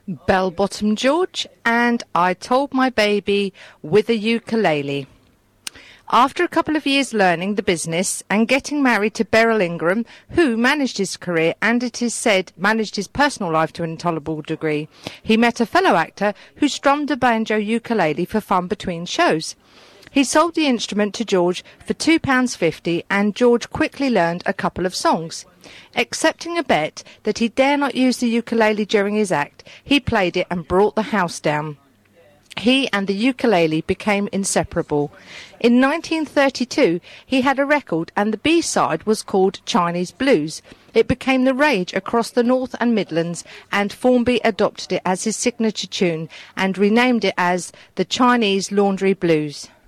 Bell Bottom George and I Told My Baby with a Ukulele. After a couple of years learning the business and getting married to Beryl Ingram, who managed his career and, it is said, managed his personal life to an intolerable degree, he met a fellow actor who strummed a banjo ukulele for fun between shows. He sold the instrument to George for £2.50 and George quickly learned a couple of songs. Accepting a bet that he dare not use the ukulele during his act, he played it and brought the house down. He and the ukulele became inseparable. In 1932, he had a record and the B-side was called Chinese Blues. It became the rage across the North and Midlands, and Formby adopted it as his signature tune and renamed it as the Chinese Laundry Blues.